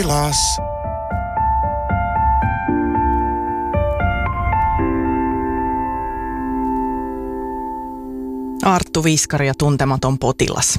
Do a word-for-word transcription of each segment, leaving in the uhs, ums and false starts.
Arttu Viskari ja Tuntematon potilas.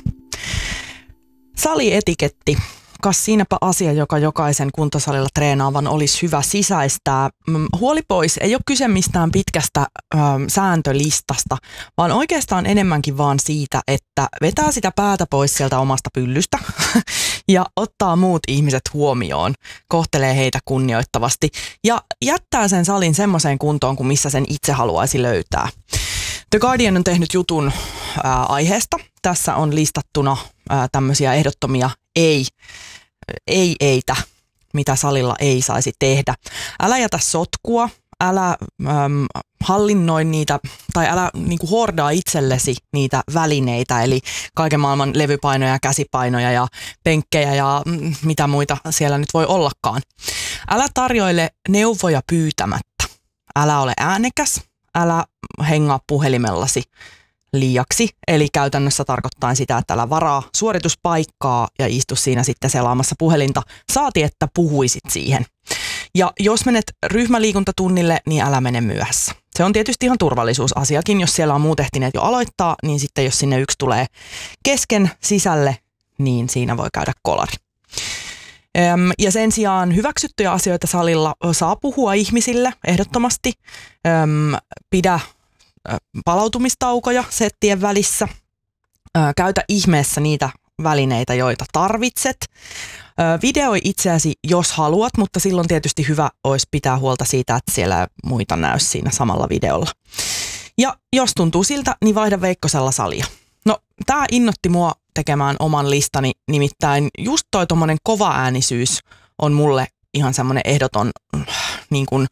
Salietiketti. Kas siinäpä asia, joka jokaisen kuntosalilla treenaavan olisi hyvä sisäistää. Huoli pois, ei ole kyse mistään pitkästä ö, sääntölistasta, vaan oikeastaan enemmänkin vaan siitä, että vetää sitä päätä pois sieltä omasta pyllystä ja ottaa muut ihmiset huomioon, kohtelee heitä kunnioittavasti ja jättää sen salin semmoiseen kuntoon kuin missä sen itse haluaisi löytää. The Guardian on tehnyt jutun ää, aiheesta. Tässä on listattuna ää, tämmöisiä ehdottomia ei, ei eitä, mitä salilla ei saisi tehdä. Älä jätä sotkua, älä äm, hallinnoi niitä tai älä niinku hordaa itsellesi niitä välineitä, eli kaiken maailman levypainoja, käsipainoja ja penkkejä ja mm, mitä muita siellä nyt voi ollakaan. Älä tarjoile neuvoja pyytämättä. Älä ole äänekäs. Älä hengaa puhelimellasi liiaksi, eli käytännössä tarkoittaa sitä, että älä varaa suorituspaikkaa ja istu siinä sitten selaamassa puhelinta, saati että puhuisit siihen. Ja jos menet ryhmäliikuntatunnille, niin älä mene myöhässä. Se on tietysti ihan turvallisuusasiakin, jos siellä on muut ehtineet jo aloittaa, niin sitten jos sinne yksi tulee kesken sisälle, niin siinä voi käydä kolari. Ja sen sijaan hyväksyttyjä asioita salilla saa puhua ihmisille ehdottomasti. Pidä palautumistaukoja settien välissä. Käytä ihmeessä niitä välineitä, joita tarvitset. Videoi itseäsi, jos haluat, mutta silloin tietysti hyvä olisi pitää huolta siitä, että siellä muita näy siinä samalla videolla. Ja jos tuntuu siltä, niin vaihda Veikkosella salia. No, tää innotti mua tekemään oman listani, nimittäin just toi tommonen kovaäänisyys on mulle ihan semmoinen ehdoton niin kuin